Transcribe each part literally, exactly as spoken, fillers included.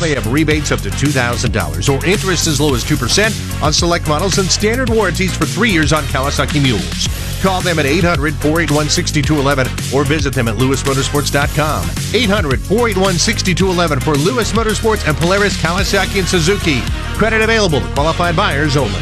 may have rebates up to two thousand dollars or interest as low as two percent on select models and standard warranties for three years on Kawasaki mules. Call them at eight hundred, four eight one, six two one one or visit them at lewis motorsports dot com. eight hundred, four eight one, six two one one for Lewis Motorsports and Polaris, Kawasaki, and Suzuki. Credit available to qualified buyers only.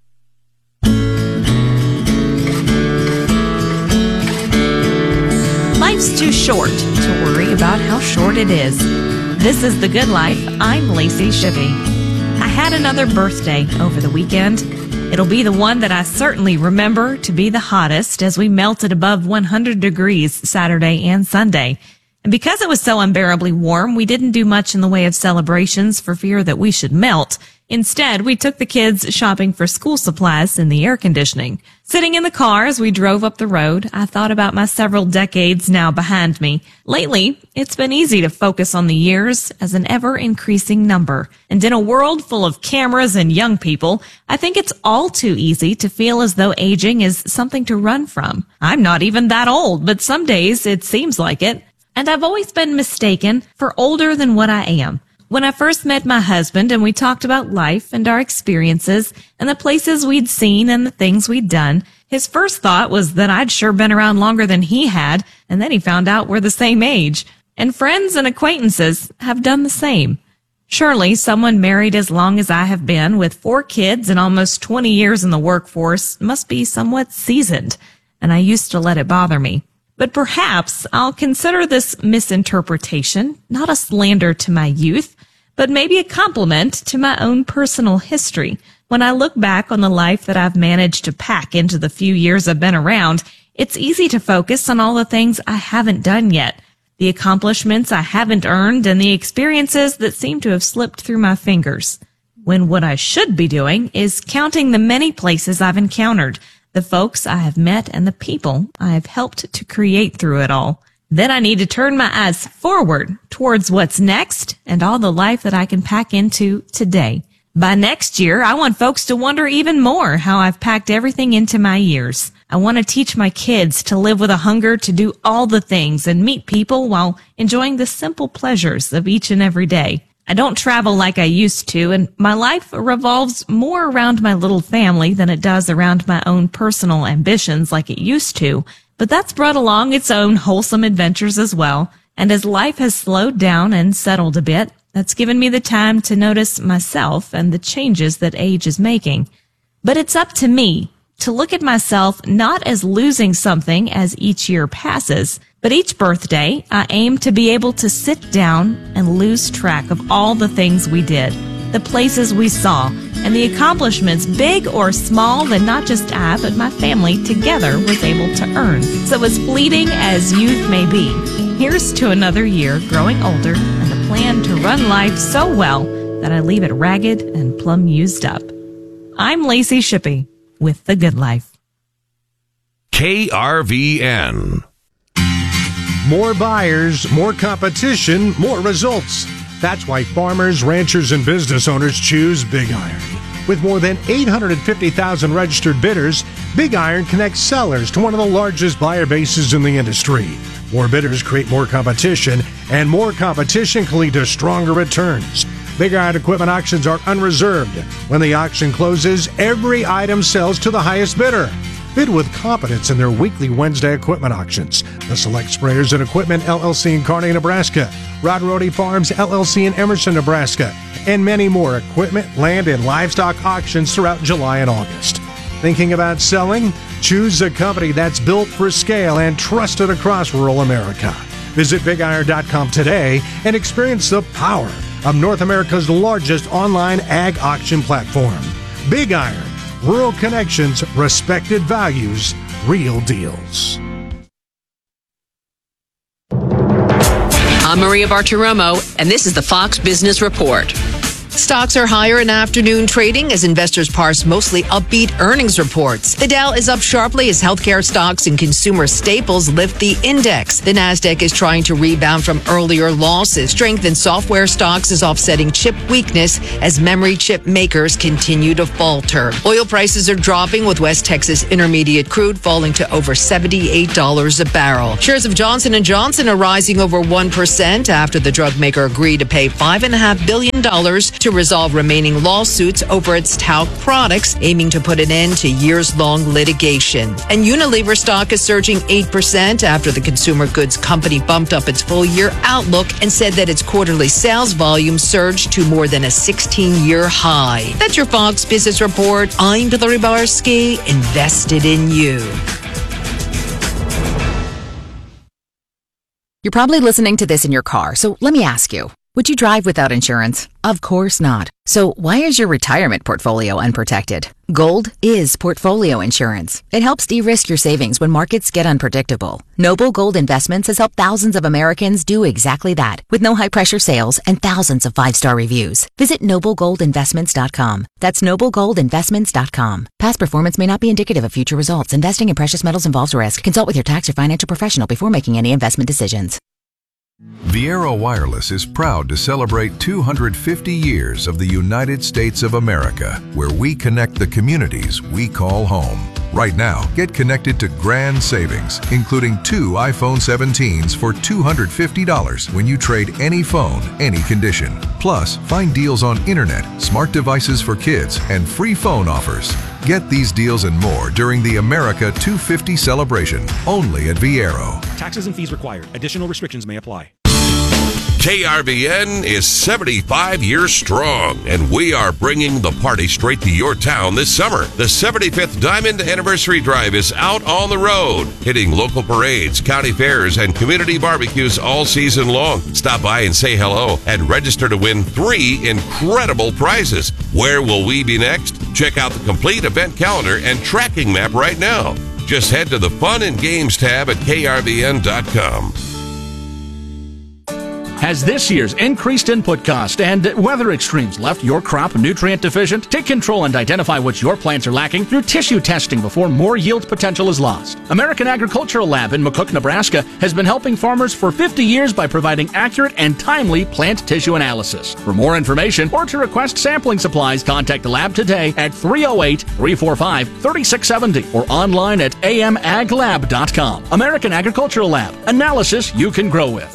Life's too short to worry about how short it is. This is The Good Life. I'm Lacey Shippey. I had another birthday over the weekend. It'll be the one that I certainly remember to be the hottest as we melted above one hundred degrees Saturday and Sunday. And because it was so unbearably warm, we didn't do much in the way of celebrations for fear that we should melt. Instead, we took the kids shopping for school supplies in the air conditioning. Sitting in the car as we drove up the road, I thought about my several decades now behind me. Lately, it's been easy to focus on the years as an ever-increasing number. And in a world full of cameras and young people, I think it's all too easy to feel as though aging is something to run from. I'm not even that old, but some days it seems like it. And I've always been mistaken for older than what I am. When I first met my husband and we talked about life and our experiences and the places we'd seen and the things we'd done, his first thought was that I'd sure been around longer than he had, and then he found out we're the same age. And friends and acquaintances have done the same. Surely someone married as long as I have been with four kids and almost twenty years in the workforce must be somewhat seasoned, and I used to let it bother me. But perhaps I'll consider this misinterpretation not a slander to my youth, but maybe a compliment to my own personal history. When I look back on the life that I've managed to pack into the few years I've been around, it's easy to focus on all the things I haven't done yet, the accomplishments I haven't earned, and the experiences that seem to have slipped through my fingers. When what I should be doing is counting the many places I've encountered, the folks I have met, and the people I have helped to create through it all. Then I need to turn my eyes forward towards what's next and all the life that I can pack into today. By next year, I want folks to wonder even more how I've packed everything into my years. I want to teach my kids to live with a hunger to do all the things and meet people while enjoying the simple pleasures of each and every day. I don't travel like I used to, and my life revolves more around my little family than it does around my own personal ambitions like it used to. But that's brought along its own wholesome adventures as well. And as life has slowed down and settled a bit, that's given me the time to notice myself and the changes that age is making. But it's up to me to look at myself not as losing something as each year passes, but each birthday, I aim to be able to sit down and lose track of all the things we did, the places we saw, and the accomplishments, big or small, that not just I, but my family together was able to earn. So as fleeting as youth may be, here's to another year growing older and a plan to run life so well that I leave it ragged and plumb used up. I'm Lacey Shippey with The Good Life. K R V N. More buyers, more competition, more results. That's why farmers, ranchers, and business owners choose Big Iron. With more than eight hundred fifty thousand registered bidders, Big Iron connects sellers to one of the largest buyer bases in the industry. More bidders create more competition, and more competition can lead to stronger returns. Big Iron equipment auctions are unreserved. When the auction closes, every item sells to the highest bidder. Bid with confidence in their weekly Wednesday equipment auctions. The Select Sprayers and Equipment L L C in Kearney, Nebraska, Rod Rody Farms L L C in Emerson, Nebraska, and many more equipment, land, and livestock auctions throughout July and August. Thinking about selling? Choose a company that's built for scale and trusted across rural America. Visit big iron dot com today and experience the power of North America's largest online ag auction platform. Big Iron. Rural connections, respected values, real deals. I'm Maria Bartiromo, and this is the Fox Business Report. Stocks are higher in afternoon trading as investors parse mostly upbeat earnings reports. The Dow is up sharply as healthcare stocks and consumer staples lift the index. The Nasdaq is trying to rebound from earlier losses. Strength in software stocks is offsetting chip weakness as memory chip makers continue to falter. Oil prices are dropping with West Texas Intermediate crude falling to over seventy-eight dollars a barrel. Shares of Johnson and Johnson are rising over one percent after the drug maker agreed to pay five point five billion dollars to resolve remaining lawsuits over its talc products, aiming to put an end to years-long litigation. And Unilever stock is surging eight percent after the consumer goods company bumped up its full-year outlook and said that its quarterly sales volume surged to more than a sixteen-year high. That's your Fox Business Report. I'm Hillary Barsky, invested in you. You're probably listening to this in your car, so let me ask you. Would you drive without insurance? Of course not. So why is your retirement portfolio unprotected? Gold is portfolio insurance. It helps de-risk your savings when markets get unpredictable. Noble Gold Investments has helped thousands of Americans do exactly that, with no high-pressure sales and thousands of five-star reviews. Visit noble gold investments dot com. That's noble gold investments dot com. Past performance may not be indicative of future results. Investing in precious metals involves risk. Consult with your tax or financial professional before making any investment decisions. Viaero Wireless is proud to celebrate two hundred fifty years of the United States of America, where we connect the communities we call home. Right now, get connected to grand savings, including two iPhone seventeens for two hundred fifty dollars when you trade any phone, any condition. Plus, find deals on internet, smart devices for kids, and free phone offers. Get these deals and more during the America two fifty celebration, only at Viaero. Taxes and fees required. Additional restrictions may apply. K R V N is seventy-five years strong, and we are bringing the party straight to your town this summer. The seventy-fifth Diamond Anniversary Drive is out on the road, hitting local parades, county fairs, and community barbecues all season long. Stop by and say hello and register to win three incredible prizes. Where will we be next? Check out the complete event calendar and tracking map right now. Just head to the Fun and Games tab at K R V N dot com. Has this year's increased input cost and weather extremes left your crop nutrient deficient? Take control and identify what your plants are lacking through tissue testing before more yield potential is lost. American Agricultural Lab in McCook, Nebraska has been helping farmers for fifty years by providing accurate and timely plant tissue analysis. For more information or to request sampling supplies, contact the lab today at three oh eight, three four five, three six seven oh or online at a m ag lab dot com. American Agricultural Lab. Analysis you can grow with.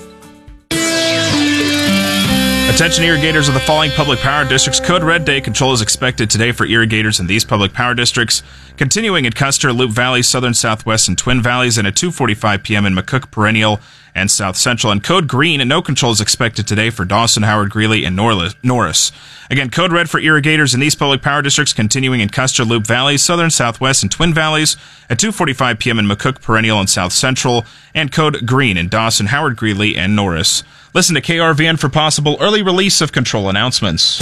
Attention irrigators of the following public power districts. Code Red Day control is expected today for irrigators in these public power districts, continuing in Custer, Loup Valley, Southern Southwest, and Twin Valleys, and at two forty-five p.m. in McCook, Perennial, and South Central. And Code Green and no control is expected today for Dawson, Howard, Greeley, and Norris. Again, Code Red for irrigators in these public power districts, continuing in Custer, Loup Valley, Southern Southwest, and Twin Valleys, at two forty-five p.m. in McCook, Perennial, and South Central. And Code Green in Dawson, Howard, Greeley, and Norris. Listen to K R V N for possible early release of control announcements.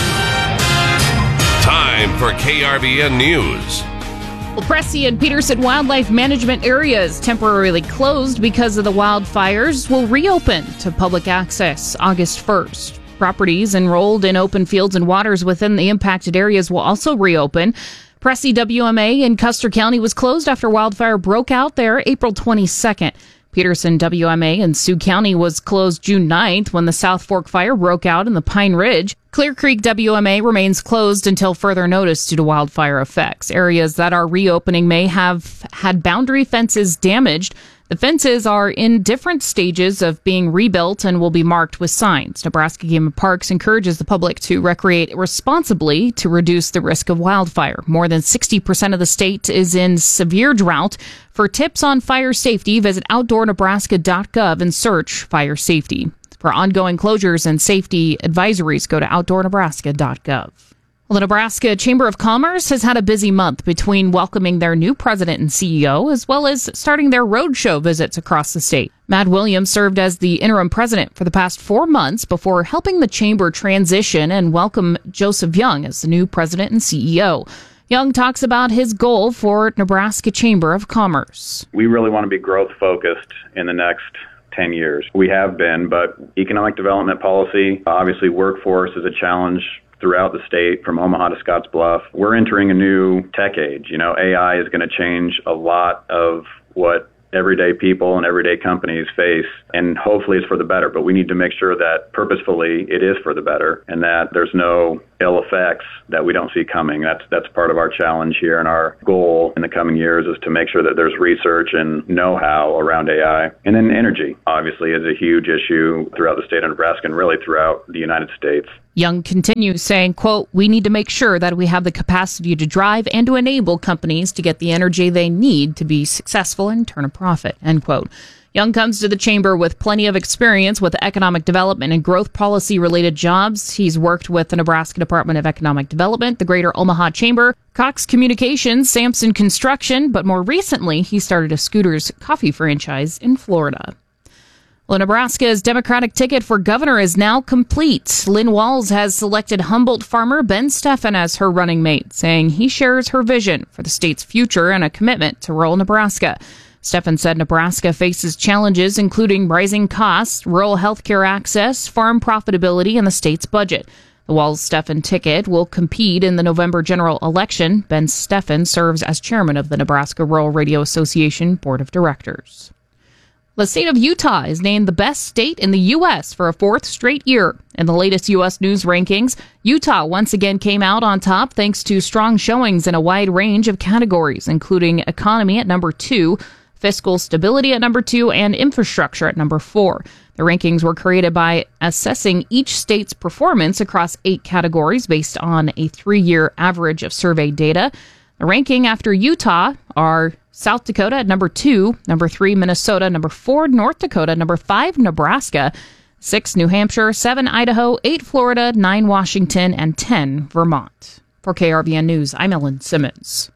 Time for K R V N News. Well, Pressy and Peterson Wildlife Management areas temporarily closed because of the wildfires will reopen to public access August first. Properties enrolled in open fields and waters within the impacted areas will also reopen. Pressy W M A in Custer County was closed after wildfire broke out there April twenty-second. Peterson W M A in Sioux County was closed June ninth when the South Fork fire broke out in the Pine Ridge. Clear Creek W M A remains closed until further notice due to wildfire effects. Areas that are reopening may have had boundary fences damaged. The fences are in different stages of being rebuilt and will be marked with signs. Nebraska Game and Parks encourages the public to recreate responsibly to reduce the risk of wildfire. More than sixty percent of the state is in severe drought. For tips on fire safety, visit outdoor nebraska dot gov and search fire safety. For ongoing closures and safety advisories, go to outdoor nebraska dot gov. Well, the Nebraska Chamber of Commerce has had a busy month between welcoming their new president and C E O, as well as starting their roadshow visits across the state. Matt Williams served as the interim president for the past four months before helping the chamber transition and welcome Joseph Young as the new president and C E O. Young talks about his goal for Nebraska Chamber of Commerce. We really want to be growth-focused in the next ten years. We have been, but economic development policy, obviously workforce is a challenge throughout the state, from Omaha to Scottsbluff. We're entering a new tech age. You know, A I is going to change a lot of what everyday people and everyday companies face, and hopefully it's for the better. But we need to make sure that purposefully it is for the better and that there's no ill effects that we don't see coming. That's that's part of our challenge here, and our goal in the coming years is to make sure that there's research and know-how around A I. And then energy, obviously, is a huge issue throughout the state of Nebraska and really throughout the United States. Young continues saying, quote, "We need to make sure that we have the capacity to drive and to enable companies to get the energy they need to be successful and turn a profit," end quote. Young comes to the chamber with plenty of experience with economic development and growth policy related jobs. He's worked with the Nebraska Department of Economic Development, the Greater Omaha Chamber, Cox Communications, Sampson Construction, but more recently, he started a Scooters coffee franchise in Florida. Well, Nebraska's Democratic ticket for governor is now complete. Lynn Walls has selected Humboldt farmer Ben Steffen as her running mate, saying he shares her vision for the state's future and a commitment to rural Nebraska. Steffen said Nebraska faces challenges including rising costs, rural health care access, farm profitability, and the state's budget. The Walls-Steffen ticket will compete in the November general election. Ben Steffen serves as chairman of the Nebraska Rural Radio Association Board of Directors. The state of Utah is named the best state in the U S for a fourth straight year. In the latest U S News rankings, Utah once again came out on top thanks to strong showings in a wide range of categories, including economy at number two, fiscal stability at number two, and infrastructure at number four. The rankings were created by assessing each state's performance across eight categories based on a three-year average of survey data. The ranking after Utah are South Dakota at number two, number three, Minnesota, number four, North Dakota, number five, Nebraska, six, New Hampshire, seven, Idaho, eight, Florida, nine, Washington, and ten, Vermont. For K R V N News, I'm Ellen Simmons.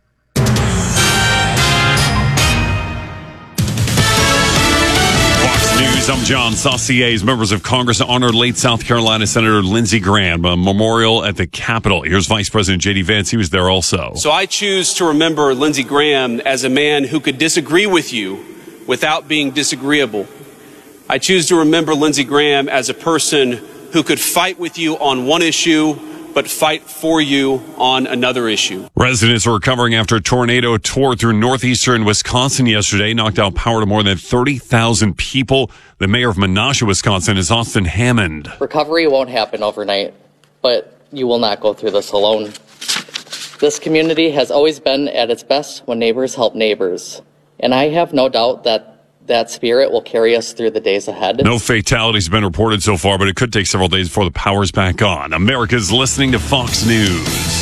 News, I'm John Saucier. Members of Congress honored late South Carolina Senator Lindsey Graham, a memorial at the Capitol. Here's Vice President J D Vance. He was there also. So I choose to remember Lindsey Graham as a man who could disagree with you without being disagreeable. I choose to remember Lindsey Graham as a person who could fight with you on one issue but fight for you on another issue. Residents are recovering after a tornado tore through northeastern Wisconsin yesterday, knocked out power to more than thirty thousand people. The mayor of Menasha, Wisconsin, is Austin Hammond. Recovery won't happen overnight, but you will not go through this alone. This community has always been at its best when neighbors help neighbors, and I have no doubt that that spirit will carry us through the days ahead. No fatalities have been reported so far, but it could take several days before the power's back on. America's listening to Fox News.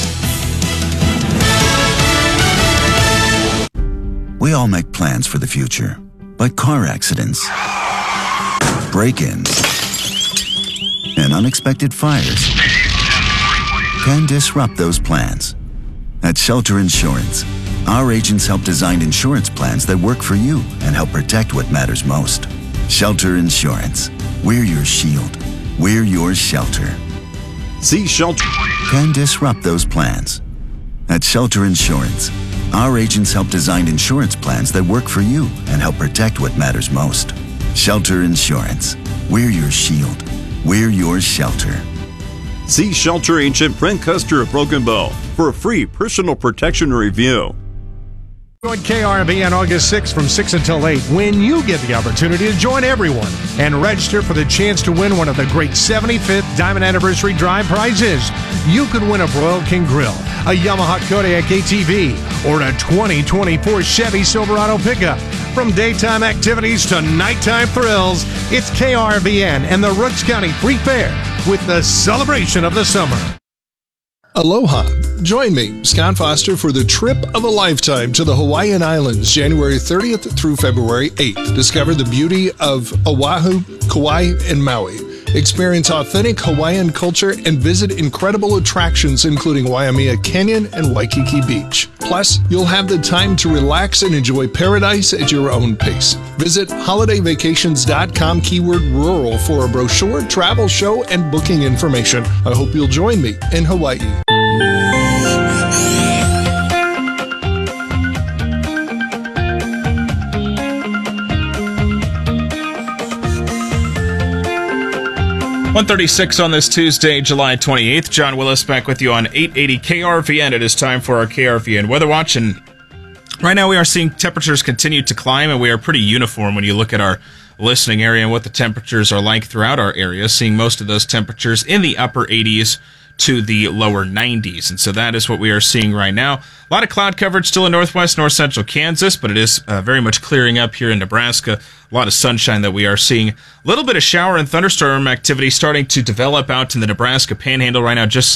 We all make plans for the future, but car accidents, break-ins, and unexpected fires can disrupt those plans. At Shelter Insurance, our agents help design insurance plans that work for you and help protect what matters most. Shelter Insurance. We're your shield. We're your shelter. See Shelter can disrupt those plans. At Shelter Insurance, our agents help design insurance plans that work for you and help protect what matters most. Shelter Insurance. We're your shield. We're your shelter. See Shelter agent Brent Custer of Broken Bow for a free personal protection review. Join K R V on August sixth from six until eight when you get the opportunity to join everyone and register for the chance to win one of the great seventy-fifth Diamond Anniversary Drive prizes. You could win a Royal King Grill, a Yamaha Kodiak A T V, or a twenty twenty-four Chevy Silverado pickup. From daytime activities to nighttime thrills, it's K R V N and the Rooks County Free Fair with the celebration of the summer. Aloha. Join me, Scott Foster, for the trip of a lifetime to the Hawaiian Islands, January thirtieth through February eighth. Discover the beauty of Oahu, Kauai, and Maui. Experience authentic Hawaiian culture and visit incredible attractions including Waimea Canyon and Waikiki Beach. Plus, you'll have the time to relax and enjoy paradise at your own pace. Visit holiday vacations dot com keyword rural for a brochure, travel show, and booking information. I hope you'll join me in Hawaii. one thirty-six on this Tuesday, July twenty-eighth. John Willis back with you on eight eighty K R V N. It is time for our K R V N Weather Watch. And right now we are seeing temperatures continue to climb, and we are pretty uniform when you look at our listening area and what the temperatures are like throughout our area, seeing most of those temperatures in the upper eighties to the lower nineties. And so that is what we are seeing right now. A lot of cloud coverage still in northwest, north central Kansas, but it is uh, very much clearing up here in Nebraska. A lot of sunshine that we are seeing. A little bit of shower and thunderstorm activity starting to develop out in the Nebraska Panhandle right now, just